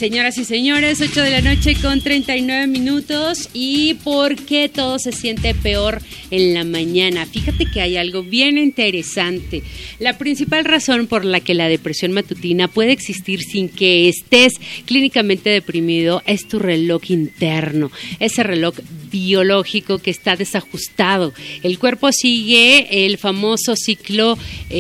Señoras y señores, 8 de la noche con 39 minutos. ¿Y por qué todo se siente peor en la mañana? Fíjate que hay algo bien interesante. La principal razón por la que la depresión matutina puede existir sin que estés clínicamente deprimido es tu reloj interno, ese reloj biológico que está desajustado. El cuerpo sigue el famoso ciclo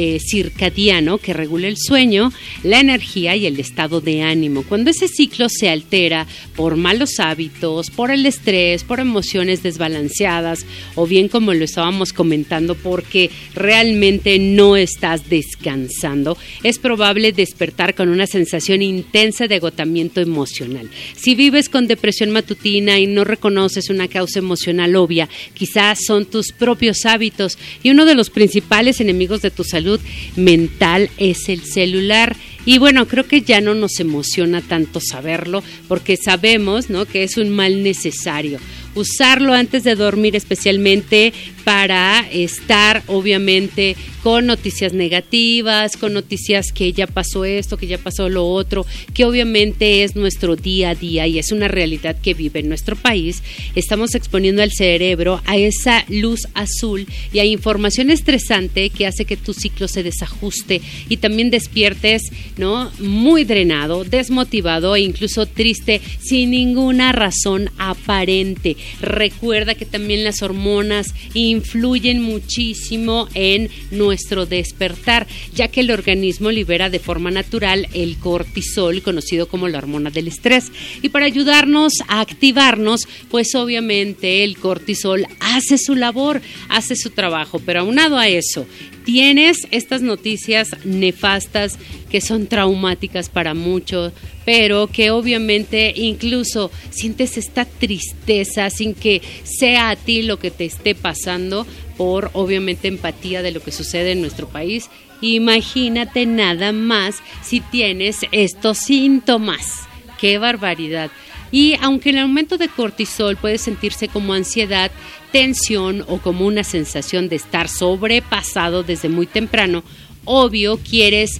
circadiano que regula el sueño, la energía y el estado de ánimo. Cuando ese ciclo se altera por malos hábitos, por el estrés, por emociones desbalanceadas o bien, como lo estábamos comentando, porque realmente no estás descansando, es probable despertar con una sensación intensa de agotamiento emocional. Si vives con depresión matutina y no reconoces una causa emocional obvia, quizás son tus propios hábitos, y uno de los principales enemigos de tu salud mental es el celular. Y bueno, creo que ya no nos emociona tanto saberlo, porque sabemos, ¿no?, que es un mal necesario. Usarlo antes de dormir, especialmente para estar obviamente con noticias negativas, con noticias que ya pasó esto, que ya pasó lo otro, que obviamente es nuestro día a día y es una realidad que vive en nuestro país. Estamos exponiendo al cerebro a esa luz azul y a información estresante que hace que tu ciclo se desajuste y también despiertes, ¿no?, muy drenado, desmotivado e incluso triste sin ninguna razón aparente. Recuerda que también las hormonas influyen muchísimo en nuestro despertar, ya que el organismo libera de forma natural el cortisol, conocido como la hormona del estrés. Y para ayudarnos a activarnos, pues obviamente el cortisol hace su labor, hace su trabajo. Pero aunado a eso, tienes estas noticias nefastas que son traumáticas para muchos, pero que obviamente incluso sientes esta tristeza sin que sea a ti lo que te esté pasando, por obviamente empatía de lo que sucede en nuestro país. Imagínate nada más si tienes estos síntomas. ¡Qué barbaridad! Y aunque el aumento de cortisol puede sentirse como ansiedad, tensión o como una sensación de estar sobrepasado desde muy temprano, obvio quieres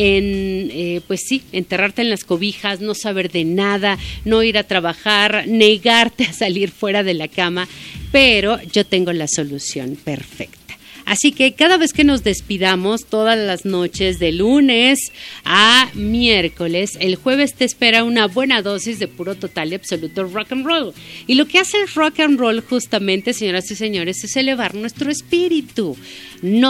enterrarte en las cobijas, no saber de nada, no ir a trabajar, negarte a salir fuera de la cama, pero yo tengo la solución perfecta. Así que cada vez que nos despidamos, todas las noches de lunes a miércoles, el jueves te espera una buena dosis de puro, total y absoluto rock and roll. Y lo que hace el rock and roll justamente, señoras y señores, es elevar nuestro espíritu. No